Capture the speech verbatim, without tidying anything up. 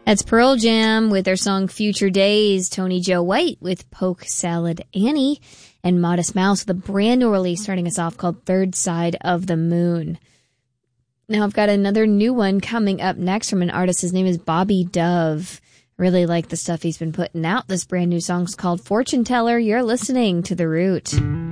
That's Pearl Jam with their song Future Days, Tony Joe White with Poke Salad Annie, and Modest Mouse with a brand new release starting us off called Third Side of the Moon. Now I've got another new one coming up next from an artist. His name is Bobby Dove. Really like the stuff he's been putting out. This brand new song's called Fortune Teller. You're listening to The Root.